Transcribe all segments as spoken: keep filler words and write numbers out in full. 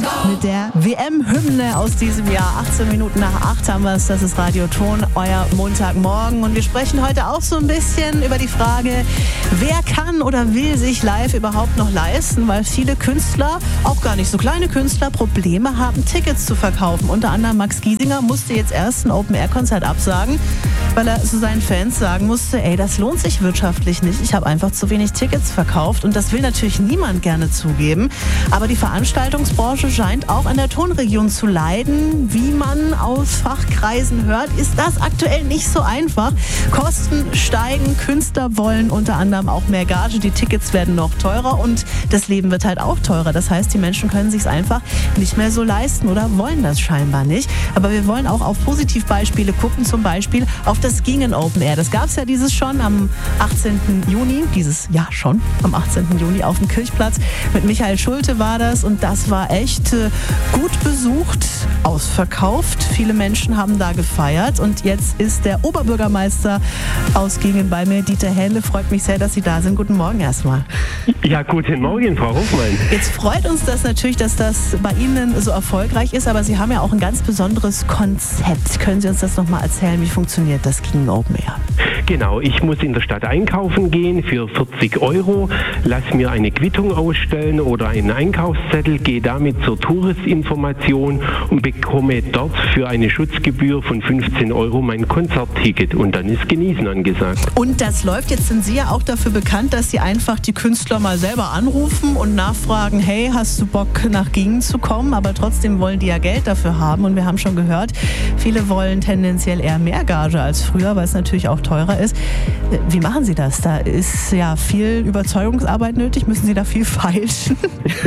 Mit der W M-Hymne aus diesem Jahr. achtzehn Minuten nach acht haben wir es. Das ist Radio Ton, euer Montagmorgen. Und wir sprechen heute auch so ein bisschen über die Frage, wer kann oder will sich live überhaupt noch leisten, weil viele Künstler, auch gar nicht so kleine Künstler, Probleme haben, Tickets zu verkaufen. Unter anderem Max Giesinger musste jetzt erst ein Open-Air-Konzert absagen, weil er zu seinen Fans sagen musste, ey, das lohnt sich wirtschaftlich nicht. Ich habe einfach zu wenig Tickets verkauft. Und das will natürlich niemand gerne zugeben. Aber die Veranstaltungsbranche scheint auch an der Tonregion zu leiden. Wie man aus Fachkreisen hört, ist das aktuell nicht so einfach. Kosten steigen, Künstler wollen unter anderem auch mehr Gage, die Tickets werden noch teurer und das Leben wird halt auch teurer. Das heißt, die Menschen können sich es einfach nicht mehr so leisten oder wollen das scheinbar nicht. Aber wir wollen auch auf Positivbeispiele gucken, zum Beispiel auf das Gingen Open Air. Das gab es ja dieses schon am achtzehnten Juni, dieses Jahr schon, am achtzehnten Juni auf dem Kirchplatz. Mit Michael Schulte war das und das war echt äh, gut besucht, ausverkauft. Viele Menschen haben da gefeiert und jetzt ist der Oberbürgermeister aus Gingen bei mir, Dieter Hähnle. Freut mich sehr, dass Sie da sind. Guten Morgen erstmal. Ja, guten Morgen, Frau Hofmann. Jetzt freut uns das natürlich, dass das bei Ihnen so erfolgreich ist, aber Sie haben ja auch ein ganz besonderes Konzept. Können Sie uns das nochmal erzählen? Wie funktioniert das Gingen Open Air? Genau, ich muss in der Stadt einkaufen gehen für vierzig Euro, lass mir eine Quittung ausstellen oder einen Einkaufszettel, gehe damit zur Touristinformation und bekomme dort für eine Schutzgebühr von fünfzehn Euro mein Konzertticket und dann ist Genießen angesagt. Und das läuft, jetzt sind Sie ja auch dafür bekannt, dass Sie einfach die Künstler mal selber anrufen und nachfragen, hey, hast du Bock nach Gingen zu kommen? Aber trotzdem wollen die ja Geld dafür haben und wir haben schon gehört, viele wollen tendenziell eher mehr Gage als früher, weil es natürlich auch teurer ist. Wie machen Sie das? Da ist ja viel Überzeugungsarbeit nötig. Müssen Sie da viel feilschen?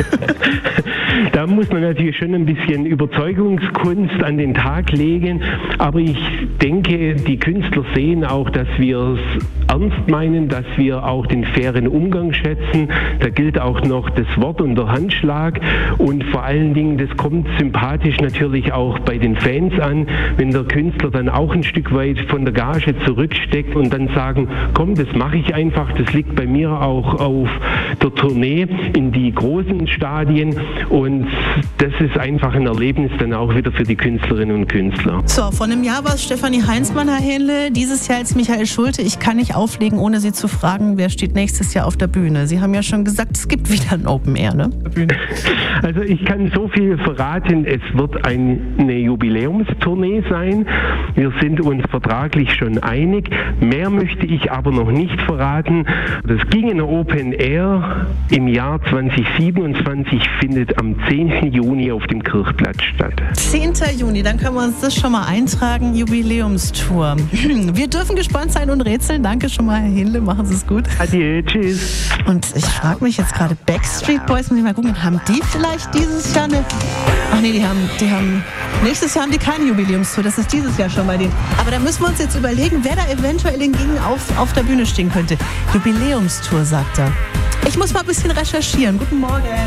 Da muss man natürlich schon ein bisschen Überzeugungskunst an den Tag legen. Aber ich denke, die Künstler sehen auch, dass wir es ernst meinen, dass wir auch den fairen Umgang schätzen. Da gilt auch noch das Wort und der Handschlag. Und vor allen Dingen, das kommt sympathisch natürlich auch bei den Fans an, wenn der Künstler dann auch ein Stück weit von der Gage zurücksteckt und dann sagen, komm, das mache ich einfach, das liegt bei mir auch auf der Tournee in die großen Stadien und das ist einfach ein Erlebnis dann auch wieder für die Künstlerinnen und Künstler. So, vor einem Jahr war es Stefanie Heinzmann, Herr Hähnle, dieses Jahr jetzt Michael Schulte. Ich kann nicht auflegen, ohne Sie zu fragen, wer steht nächstes Jahr auf der Bühne. Sie haben ja schon gesagt, es gibt wieder ein Open Air, ne? Also ich kann so viel verraten, es wird eine Jubiläumstournee sein. Wir sind uns vertraglich schon einig. Mehr möchte ich aber noch nicht verraten. Das Gingen Open Air im Jahr zwanzig siebenundzwanzig findet am zehnten Juni auf dem Kirchplatz statt. zehnten Juni, dann können wir uns das schon mal eintragen, Jubiläumstour. Wir dürfen gespannt sein und rätseln. Danke schon mal, Herr Hähnle, machen Sie es gut. Adieu, tschüss. Und ich frage mich jetzt gerade, Backstreet Boys, muss ich mal gucken, haben die vielleicht dieses Jahr eine... Ach nee, die haben, die haben... Nächstes Jahr haben die keine Jubiläumstour, das ist dieses Jahr schon bei denen. Aber da müssen wir uns jetzt überlegen, wer da eventuell in Gingen auf, auf der Bühne stehen könnte. Jubiläumstour, sagt er. Ich muss mal ein bisschen recherchieren. Guten Morgen.